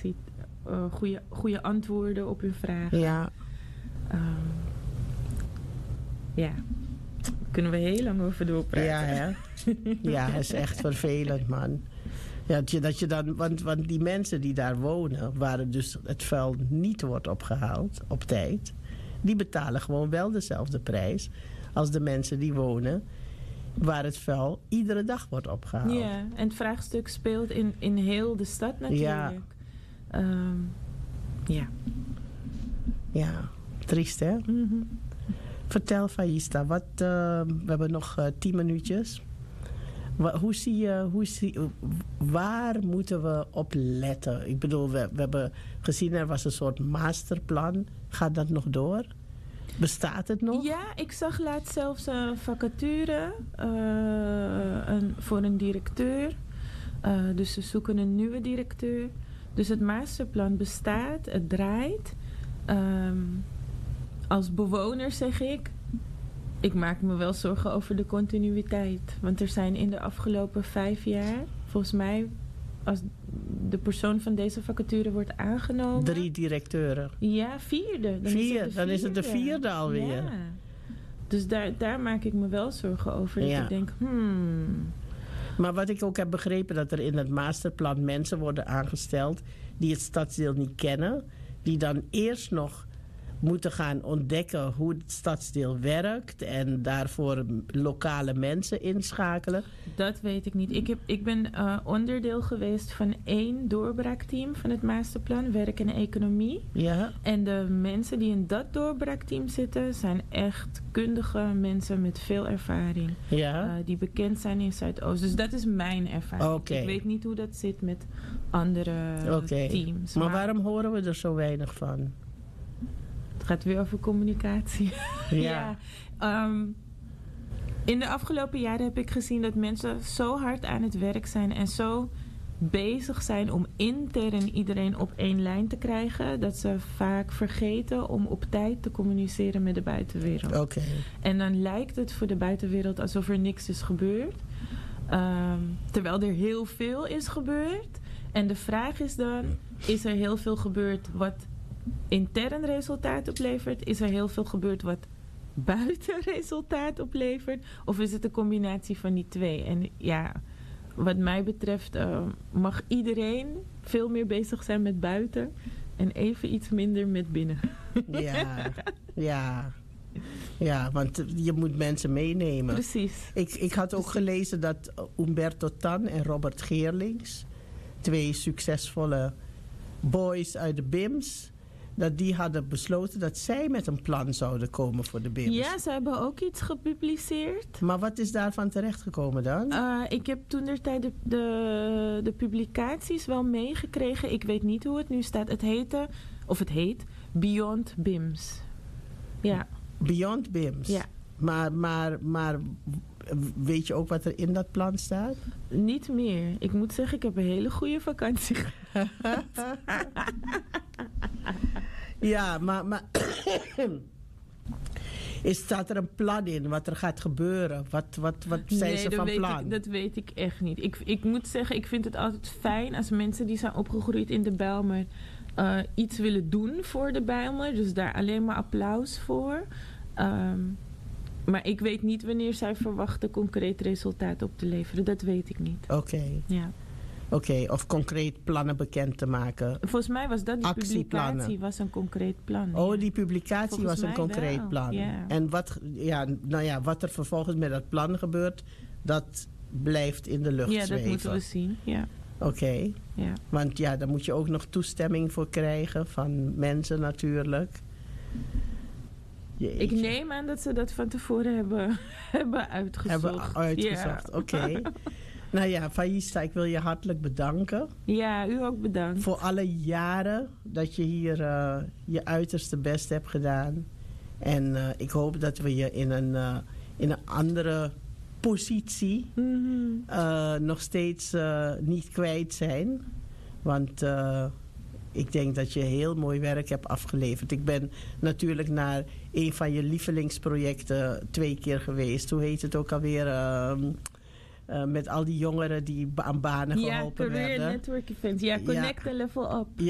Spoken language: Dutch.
communicatie, goede antwoorden op hun vragen. Ja. Ja, daar kunnen we heel lang over doorpraten. Ja, hè? Ja, het is echt vervelend, man. Ja, dat je dan, want die mensen die daar wonen, waar dus het vuil niet wordt opgehaald op tijd, die betalen gewoon wel dezelfde prijs als de mensen die wonen waar het vuil iedere dag wordt opgehaald. Ja, en het vraagstuk speelt in heel de stad natuurlijk. Ja. Ja, triest, hè? Mm-hmm. Vertel, Faïsta, we hebben nog 10 minuutjes. Waar moeten we op letten? Ik bedoel, we hebben gezien, er was een soort masterplan. Gaat dat nog door? Bestaat het nog? Ja, ik zag laatst zelfs een vacature voor een directeur. Dus ze zoeken een nieuwe directeur. Dus het masterplan bestaat, het draait. Als bewoner zeg ik maak me wel zorgen over de continuïteit. Want er zijn in de afgelopen 5 jaar, volgens mij, als de persoon van deze vacature wordt aangenomen... 3 directeuren. Ja, 4e. Dan is het de 4e alweer. Ja. Dus daar maak ik me wel zorgen over. Dat ik denk, Maar wat ik ook heb begrepen, dat er in het masterplan mensen worden aangesteld die het stadsdeel niet kennen. Die dan eerst nog moeten gaan ontdekken hoe het stadsdeel werkt en daarvoor lokale mensen inschakelen. Dat weet ik niet. Ik ben onderdeel geweest van 1 doorbraakteam van het masterplan, werk en economie. Ja. En de mensen die in dat doorbraakteam zitten zijn echt kundige mensen met veel ervaring. Ja. Die bekend zijn in Zuidoost. Dus dat is mijn ervaring. Okay. Ik weet niet hoe dat zit met andere teams. Maar waarom horen we er zo weinig van? Het gaat weer over communicatie. Ja. In de afgelopen jaren heb ik gezien dat mensen zo hard aan het werk zijn en zo bezig zijn om intern iedereen op 1 lijn te krijgen, dat ze vaak vergeten om op tijd te communiceren met de buitenwereld. Okay. En dan lijkt het voor de buitenwereld alsof er niks is gebeurd. Terwijl er heel veel is gebeurd. En de vraag is dan, is er heel veel gebeurd wat intern resultaat oplevert? Is er heel veel gebeurd wat buiten resultaat oplevert? Of is het een combinatie van die 2? En ja, wat mij betreft mag iedereen veel meer bezig zijn met buiten en even iets minder met binnen. Ja, want je moet mensen meenemen. Precies. Ik had ook gelezen dat Umberto Tan en Robert Geerlings, 2 succesvolle boys uit de BIMS, dat die hadden besloten dat zij met een plan zouden komen voor de BIMS. Ja, ze hebben ook iets gepubliceerd. Maar wat is daarvan terechtgekomen dan? Ik heb toentertijd de publicaties wel meegekregen. Ik weet niet hoe het nu staat. Het heet Beyond BIMS. Ja. Beyond BIMS? Ja. Maar weet je ook wat er in dat plan staat? Niet meer. Ik moet zeggen, ik heb een hele goede vakantie gehad. Ja, maar staat er een plan in wat er gaat gebeuren? Wat zijn ze van plan? Dat weet ik echt niet. Ik moet zeggen, ik vind het altijd fijn als mensen die zijn opgegroeid in de Bijlmer iets willen doen voor de Bijlmer. Dus daar alleen maar applaus voor. Maar ik weet niet wanneer zij verwachten concreet resultaat op te leveren. Dat weet ik niet. Oké. Ja. Oké, of concreet plannen bekend te maken. Volgens mij was dat die publicatie was een concreet plan. Oh, die publicatie was een concreet wel. plan. Ja. En wat er vervolgens met dat plan gebeurt, dat blijft in de lucht zweven. Ja, dat moeten we zien. Ja. Oké. Ja. Want ja, daar moet je ook nog toestemming voor krijgen van mensen natuurlijk. Jeetje. Ik neem aan dat ze dat van tevoren hebben uitgezocht. Oké. Nou ja, Faïsta, ik wil je hartelijk bedanken. Ja, u ook bedankt. Voor alle jaren dat je hier je uiterste best hebt gedaan. En ik hoop dat we je in een andere positie nog steeds niet kwijt zijn. Want ik denk dat je heel mooi werk hebt afgeleverd. Ik ben natuurlijk naar een van je lievelingsprojecten 2 keer geweest. Hoe heet het ook alweer? Met al die jongeren die aan banen geholpen werden. Ja, Career Network Events. Ja, Connect en Level Up.